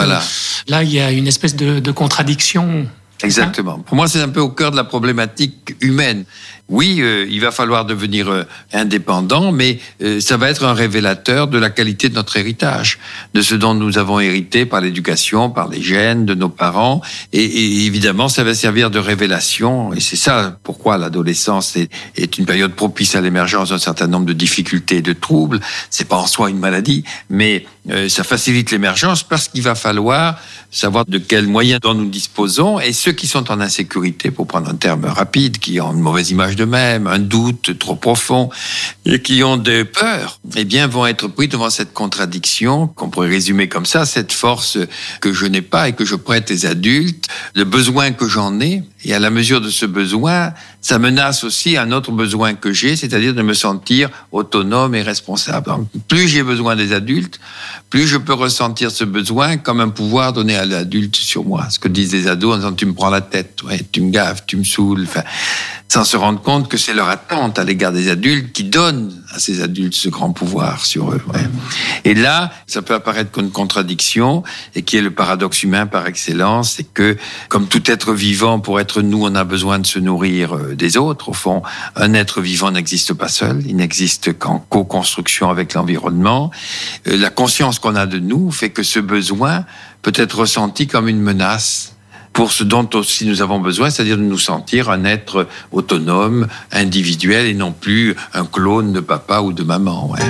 Voilà. Là, il y a une espèce de contradiction. Exactement. Pour moi, c'est un peu au cœur de la problématique humaine. Oui, il va falloir devenir indépendant, mais ça va être un révélateur de la qualité de notre héritage, de ce dont nous avons hérité par l'éducation, par les gènes de nos parents. Et évidemment, ça va servir de révélation. Et c'est ça pourquoi l'adolescence est une période propice à l'émergence d'un certain nombre de difficultés et de troubles. C'est pas en soi une maladie, mais ça facilite l'émergence parce qu'il va falloir savoir de quels moyens dont nous disposons. Et ceux qui sont en insécurité, pour prendre un terme rapide, qui ont une mauvaise image d'eux-mêmes, un doute trop profond, et qui ont des peurs, eh bien, vont être pris devant cette contradiction, qu'on pourrait résumer comme ça, cette force que je n'ai pas et que je prête aux adultes, le besoin que j'en ai, et à la mesure de ce besoin, ça menace aussi un autre besoin que j'ai, c'est-à-dire de me sentir autonome et responsable. Donc, plus j'ai besoin des adultes, plus je peux ressentir ce besoin comme un pouvoir donné à l'adulte sur moi. Ce que disent les ados en disant « tu me prends la tête, ouais, tu me gaves, tu me saoules », enfin, sans se rendre compte que c'est leur attente à l'égard des adultes qui donne à ces adultes ce grand pouvoir sur eux. Ouais. Et là, ça peut apparaître comme une contradiction, et qui est le paradoxe humain par excellence, c'est que, comme tout être vivant, pour être nous, on a besoin de se nourrir des autres. Au fond, un être vivant n'existe pas seul, il n'existe qu'en co-construction avec l'environnement. La conscience qu'on a de nous fait que ce besoin peut être ressenti comme une menace pour ce dont aussi nous avons besoin, c'est-à-dire de nous sentir un être autonome, individuel, et non plus un clone de papa ou de maman. Ouais.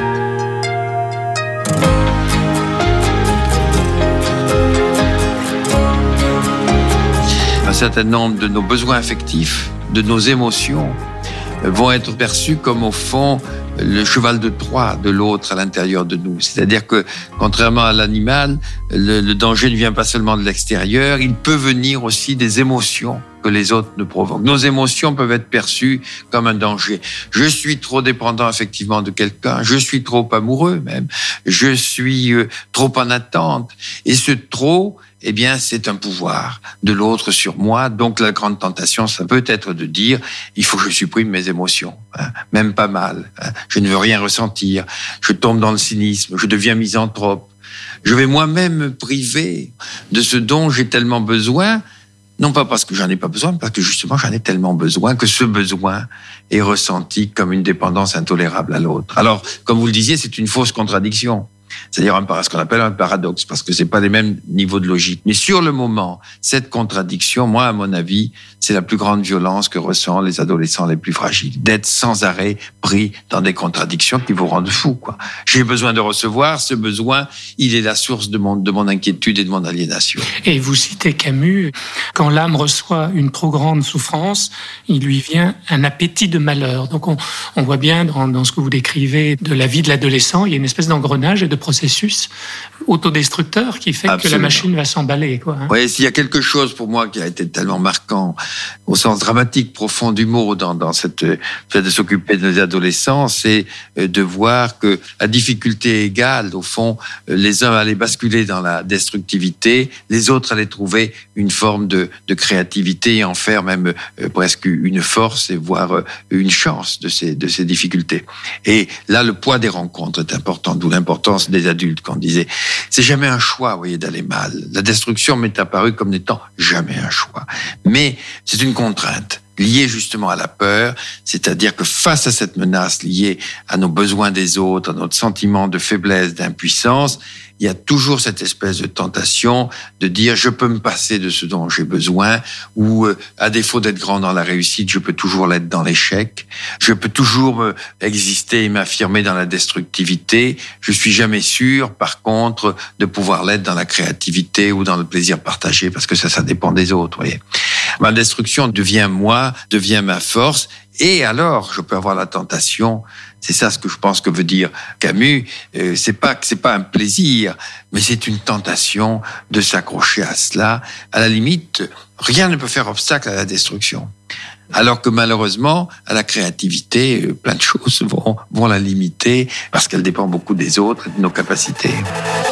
Un certain nombre de nos besoins affectifs, de nos émotions, vont être perçus comme, au fond, le cheval de Troie de l'autre à l'intérieur de nous. C'est-à-dire que, contrairement à l'animal, le danger ne vient pas seulement de l'extérieur, il peut venir aussi des émotions que les autres nous provoquent. Nos émotions peuvent être perçues comme un danger. Je suis trop dépendant effectivement de quelqu'un, je suis trop amoureux même, je suis trop en attente. Et ce trop, eh bien, c'est un pouvoir de l'autre sur moi. Donc, la grande tentation, ça peut être de dire, il faut que je supprime mes émotions, hein, même pas mal. Hein, je ne veux rien ressentir. Je tombe dans le cynisme. Je deviens misanthrope. Je vais moi-même me priver de ce dont j'ai tellement besoin. Non pas parce que j'en ai pas besoin, mais parce que justement j'en ai tellement besoin que ce besoin est ressenti comme une dépendance intolérable à l'autre. Alors, comme vous le disiez, c'est une fausse contradiction. C'est-à-dire ce qu'on appelle un paradoxe, parce que c'est pas les mêmes niveaux de logique. Mais sur le moment, cette contradiction, moi, à mon avis, c'est la plus grande violence que ressentent les adolescents les plus fragiles. D'être sans arrêt pris dans des contradictions qui vous rendent fou, quoi. J'ai besoin de recevoir, ce besoin, il est la source de mon inquiétude et de mon aliénation. Et vous citez Camus, quand l'âme reçoit une trop grande souffrance, il lui vient un appétit de malheur. Donc on voit bien dans ce que vous décrivez de la vie de l'adolescent, il y a une espèce d'engrenage et de processus autodestructeur qui fait Absolument. Que la machine va s'emballer, quoi. Hein. Oui, s'il y a quelque chose pour moi qui a été tellement marquant, au sens dramatique, profond du mot, dans cette fait de s'occuper de nos adolescents, c'est de voir que à difficulté égale, au fond, les uns allaient basculer dans la destructivité, les autres allaient trouver une forme de créativité et en faire même presque une force et voire une chance de ces difficultés. Et là, le poids des rencontres est important, d'où l'importance des adultes, qu'on disait. C'est jamais un choix, vous voyez, d'aller mal. La destruction m'est apparue comme n'étant jamais un choix. Mais c'est une contrainte liée justement à la peur, c'est-à-dire que face à cette menace liée à nos besoins des autres, à notre sentiment de faiblesse, d'impuissance, il y a toujours cette espèce de tentation de dire je peux me passer de ce dont j'ai besoin, ou à défaut d'être grand dans la réussite, je peux toujours l'être dans l'échec, je peux toujours exister et m'affirmer dans la destructivité, je suis jamais sûr par contre de pouvoir l'être dans la créativité ou dans le plaisir partagé, parce que ça dépend des autres, vous voyez. Ma destruction devient moi, devient ma force, et alors je peux avoir la tentation. C'est ça ce que je pense que veut dire Camus. C'est pas un plaisir, mais c'est une tentation de s'accrocher à cela. À la limite, rien ne peut faire obstacle à la destruction. Alors que malheureusement, à la créativité, plein de choses vont la limiter parce qu'elle dépend beaucoup des autres et de nos capacités.